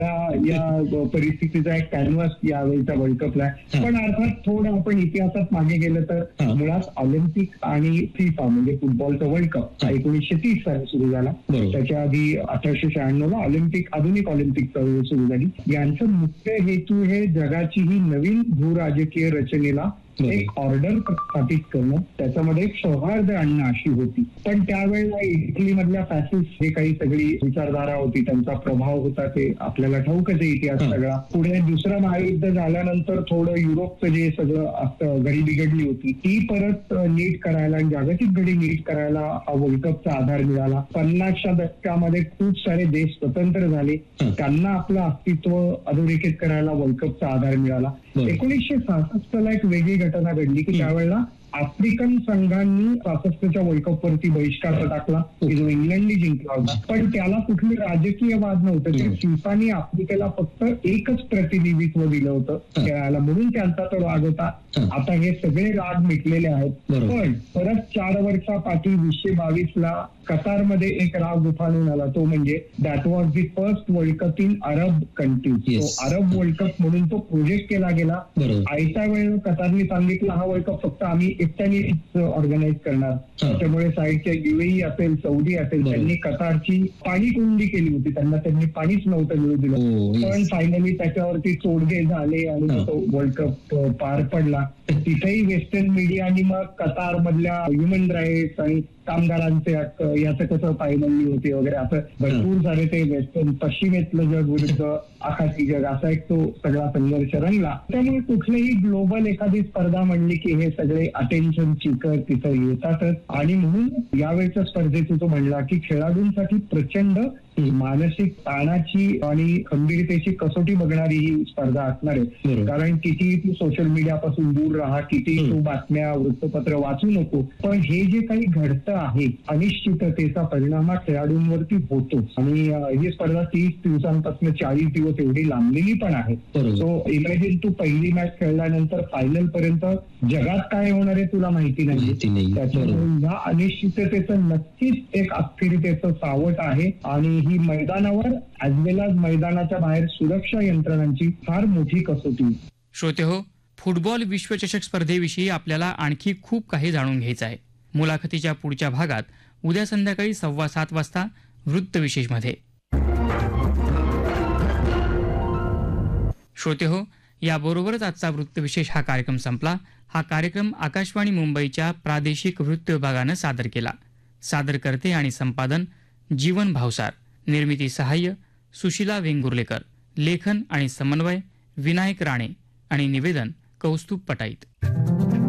या परिस्थितीचा एक कॅनव्हास यावेळीचा वर्ल्ड कपला आहे. पण अर्थात थोडं आपण इतिहासात मागे गेलं तर मुळात ऑलिम्पिक आणि फिफा म्हणजे फुटबॉलचा वर्ल्ड कप 1930 साली सुरू झाला. त्याच्या आधी 1896 ऑलिम्पिक आधुनिक ऑलिम्पिक सुरू झाली. यांचं मुख्य हेतू हे जगाची ही नवीन भूराजकीय रचनेला एक ऑर्डर स्थापित करणं, त्याच्यामध्ये एक सौहार्द आणणं अशी होती. पण त्यावेळेला इटली मधल्या फॅसिस्ट हे काही सगळी विचारधारा होती, त्यांचा प्रभाव होता, ते आपल्याला ठाऊकच आहे इतिहास सगळा. पुढे दुसरं महायुद्ध झाल्यानंतर थोडं युरोपचं जे सगळं असतं घडी बिघडली होती ती परत नीट करायला, जागतिक घडी नीट करायला हा वर्ल्ड कपचा आधार मिळाला. 50च्या दशकामध्ये खूप सारे देश स्वतंत्र झाले, त्यांना आपलं अस्तित्व अधोरेखित करायला वर्ल्ड कपचा आधार मिळाला. 1966ला एक वेगळी घटना घडली की त्यावेळेला आफ्रिकन संघांनी 66च्या वर्ल्ड कप वरती बहिष्कार टाकला की जो इंग्लंडने जिंकला होता. पण त्याला कुठली राजकीय वाद नव्हतं, ते फिफाने आफ्रिकेला फक्त एकच प्रतिनिधित्व दिलं होतं खेळायला, म्हणून त्यांचा तो राग होता. आता हे सगळे राग मिटलेले आहेत. पण परत 4 वर्षापाठी 2022ला कतारमध्ये एक राग उफाळून आला, तो म्हणजे that was the first world cup in Arab countries. तो अरब वर्ल्ड कप म्हणून तो प्रोजेक्ट केला गेला. आयत्या वेळेला कतारने सांगितलं हा वर्ल्ड कप फक्त आम्ही एकट्यानेच ऑर्गनाईज करणार. त्याच्यामुळे साईडच्या युएई असेल, सौदी असेल, त्यांनी कतारची पाणी कुंडी केली होती, त्यांनी पाणीच नव्हतं मिळू दिलं. पण फायनली त्याच्यावरती तोडगे झाले आणि तो वर्ल्ड कप पार पडला. तिथेही वेस्टर्न मीडिया आणि मग कतार मधल्या ह्युमन राईट्स आणि कामगारांचे हक्क याचं कसं पायमल्ली होते वगैरे असं भरपूर सारे ते वेस्टर्न पश्चिमेतलं जग विरुद्ध आखाती जग असा एक तो सगळा संघर्ष रंगला. त्यामुळे कुठलीही ग्लोबल एखादी स्पर्धा म्हणली की हे सगळे अटेन्शन सीकर तिथं येतातच. आणि म्हणून यावेळेच्या स्पर्धेत तो म्हणला की खेळाडूंसाठी प्रचंड मानसिक ताणाची आणि खंबीरतेची कसोटी बघणारी ही स्पर्धा असणार आहे. कारण किती तू सोशल मीडियापासून दूर राहा, किती तू बातम्या वृत्तपत्र वाचू नको, पण हे जे काही घडतं आहे अनिश्चिततेचा परिणाम हा खेळाडूंवरती होतो. आणि ही स्पर्धा 30 दिवसांपासून 40 दिवस एवढी लांबलेली पण आहे. सो इमॅजिन तू पहिली मॅच खेळल्यानंतर फायनल पर्यंत जगात काय होणार आहे तुला माहिती नाही. त्याच्यामुळे या अनिश्चिततेचं नक्कीच एक अस्थिरतेचं सावट आहे. आणि ही मैदानावर ऍज वेल एज मैदानाच्या बाहेर सुरक्षा यंत्रणांची फार मोठी कसोटी. श्रोते हो, फुटबॉल विश्वचषक स्पर्धेविषयी आपल्याला आणखी खूप काही जाणून घ्यायचं आहे. मुलाखतीच्या पुढच्या भागात उद्या संध्याकाळी 7:15 वाजता वृत्तविशेषमध्ये. श्रोते हो, याबरोबरच आजचा वृत्तविशेष हा कार्यक्रम संपला. हा कार्यक्रम आकाशवाणी मुंबईच्या प्रादेशिक वृत्त विभागानं सादर केला. सादरकर्ते आणि संपादन जीवन भावसार. निर्मिती सहाय्य सुशीला वेंगुर्लेकर. लेखन आणि समन्वय विनायक राणे आणि निवेदन कौस्तुभ पटाईत.